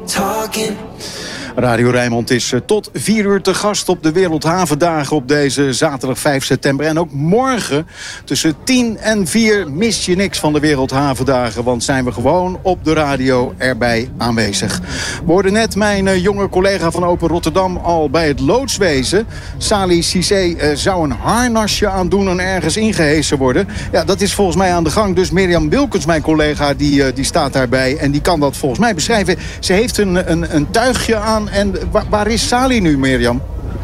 talking. Radio Rijnmond is tot 4 uur te gast op de Wereldhavendagen op deze zaterdag 5 september. En ook morgen tussen 10 en 4 mis je niks van de Wereldhavendagen. Want zijn we gewoon op de radio erbij aanwezig. We hoorden net mijn jonge collega van Open Rotterdam al bij het loodswezen. Sali Cissé zou een harnasje aan doen en ergens ingehesen worden. Ja, dat is volgens mij aan de gang. Dus Mirjam Wilkens, mijn collega, die staat daarbij. En die kan dat volgens mij beschrijven. Ze heeft een tuigje aan. En waar is Sali nu, Mirjam?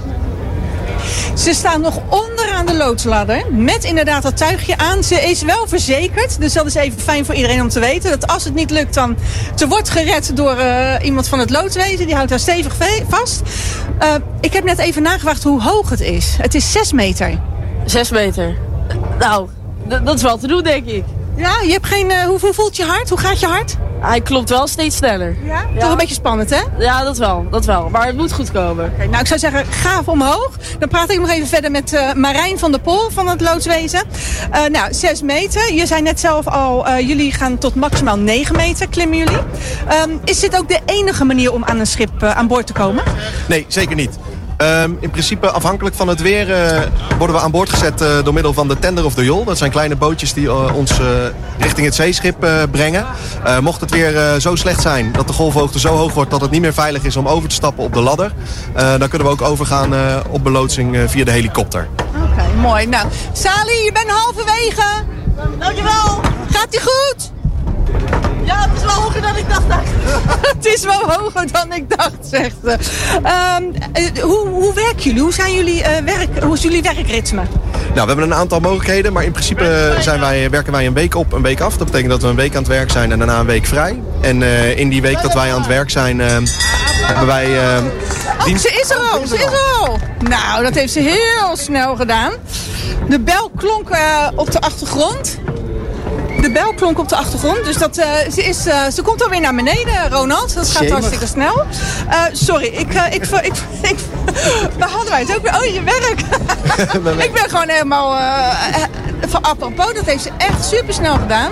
Ze staan nog onderaan de loodsladder. Met inderdaad dat tuigje aan. Ze is wel verzekerd. Dus dat is even fijn voor iedereen om te weten. Dat als het niet lukt, dan... Ze wordt gered door iemand van het loodswezen. Die houdt haar stevig vast. Ik heb net even nagevraagd hoe hoog het is. Het is 6 meter. 6 meter? Nou, dat is wel te doen, denk ik. Ja, je hebt geen... hoe voelt je hart? Hoe gaat je hart? Hij klopt wel steeds sneller. Ja? Toch een beetje spannend, hè? Ja, dat wel. Maar het moet goed komen. Okay, nou, ik zou zeggen, ga omhoog. Dan praat ik nog even verder met Marijn van der Pol van het loodswezen. 6 meter. Je zei net zelf al, jullie gaan tot maximaal 9 meter klimmen jullie. Is dit ook de enige manier om aan een schip aan boord te komen? Nee, zeker niet. In principe afhankelijk van het weer worden we aan boord gezet door middel van de tender of de jol. Dat zijn kleine bootjes die ons richting het zeeschip brengen. Mocht het weer zo slecht zijn dat de golfhoogte zo hoog wordt dat het niet meer veilig is om over te stappen op de ladder, dan kunnen we ook overgaan op beloodsing via de helikopter. Oké, mooi. Nou, Sali, je bent halverwege. Dankjewel. Gaat-ie goed? Ja, het is wel hoger dan ik dacht. Het is wel hoger dan ik dacht, zegt ze. Hoe werken jullie? Hoe is jullie werkritme? Nou, we hebben een aantal mogelijkheden, maar in principe werken wij een week op, een week af. Dat betekent dat we een week aan het werk zijn en daarna een week vrij. En in die week dat wij aan het werk zijn, hebben wij... Ze is er al! Nou, dat heeft ze heel snel gedaan. De bel klonk op de achtergrond. Dus ze komt alweer naar beneden, Ronald. Dat gaat hartstikke snel. Sorry, waar hadden wij het ook weer? Oh, je werk. Ik ben gewoon helemaal van apropos. Dat heeft ze echt super snel gedaan.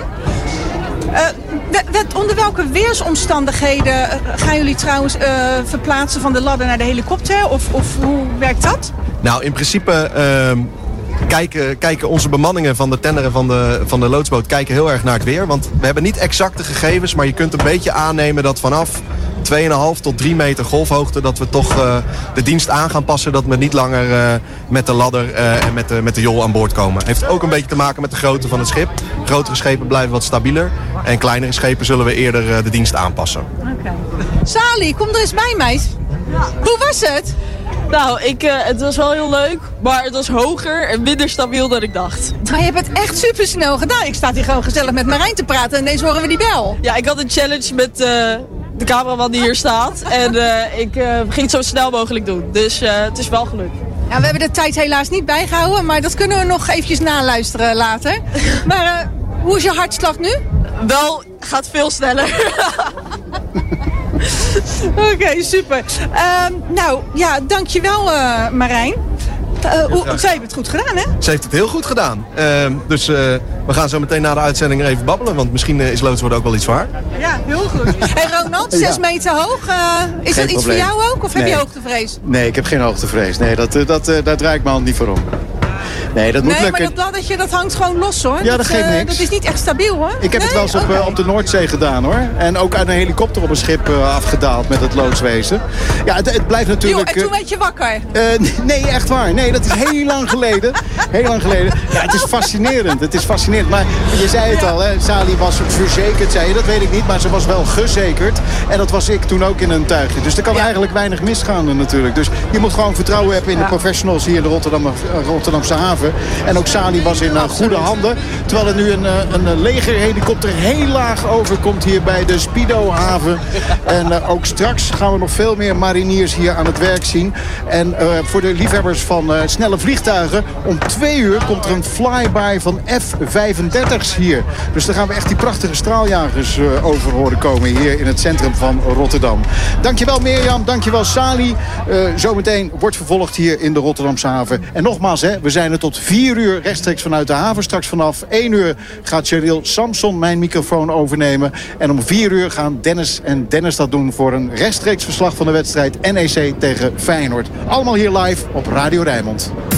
Onder welke weersomstandigheden gaan jullie trouwens verplaatsen van de ladder naar de helikopter? Of hoe werkt dat? Nou, in principe... Kijken onze bemanningen van de tender en van de loodsboot kijken heel erg naar het weer. Want we hebben niet exacte gegevens, maar je kunt een beetje aannemen dat vanaf 2,5 tot 3 meter golfhoogte dat we toch de dienst aan gaan passen. Dat we niet langer met de ladder en met de jol aan boord komen. Heeft ook een beetje te maken met de grootte van het schip. Grotere schepen blijven wat stabieler. En kleinere schepen zullen we eerder de dienst aanpassen. Okay. Sali, kom er eens bij, meid. Ja. Hoe was het? Nou, het was wel heel leuk, maar het was hoger en minder stabiel dan ik dacht. Maar je hebt het echt super snel gedaan. Ik sta hier gewoon gezellig met Marijn te praten en ineens horen we die bel. Ja, ik had een challenge met de cameraman die hier staat. En ik ging het zo snel mogelijk doen. Dus het is wel gelukt. Ja, we hebben de tijd helaas niet bijgehouden, maar dat kunnen we nog eventjes naluisteren later. Maar hoe is je hartslag nu? Wel, gaat veel sneller. Oké, super. Nou, ja, dankjewel Marijn. Zij heeft het goed gedaan, hè? Ze heeft het heel goed gedaan. Dus we gaan zo meteen na de uitzending er even babbelen. Want misschien is loodsworden ook wel iets voor haar. Ja, heel goed. Hey Ronald, 6 meter hoog. Is dat iets voor jou ook? Of heb je hoogtevrees? Nee, ik heb geen hoogtevrees. Nee, daar draai ik mijn hand niet voor om. Nee, dat moet lukken. Maar dat laddertje dat hangt gewoon los, hoor. Ja, dat geeft niks. Dat is niet echt stabiel, hoor. Ik heb het wel eens op de Noordzee gedaan, hoor. En ook uit een helikopter op een schip afgedaald met het loodswezen. Ja, het blijft natuurlijk... en toen werd je wakker? Nee, echt waar. Nee, dat is heel lang geleden. Heel lang geleden. Ja, het is fascinerend. Maar je zei het al, hè. Sali was verzekerd, zei je. Dat weet ik niet, maar ze was wel gezekerd. En dat was ik toen ook in een tuigje. Dus er kan eigenlijk weinig misgaan natuurlijk. Dus je moet gewoon vertrouwen hebben in de professionals hier in de Rotterdamse haven. En ook Sali was in goede handen. Terwijl er nu een legerhelikopter heel laag overkomt hier bij de Spido-haven. En ook straks gaan we nog veel meer mariniers hier aan het werk zien. En voor de liefhebbers van snelle vliegtuigen, om 2 uur komt er een flyby van F-35's hier. Dus daar gaan we echt die prachtige straaljagers over horen komen hier in het centrum van Rotterdam. Dankjewel Mirjam, dankjewel Sali. Zometeen wordt vervolgd hier in de Rotterdamse haven. En nogmaals, we zijn er tot tot 4 uur rechtstreeks vanuit de haven. Straks vanaf 1 uur gaat Cheryl Samson mijn microfoon overnemen. En om 4 uur gaan Dennis en Dennis dat doen voor een rechtstreeks verslag van de wedstrijd NEC tegen Feyenoord. Allemaal hier live op Radio Rijnmond.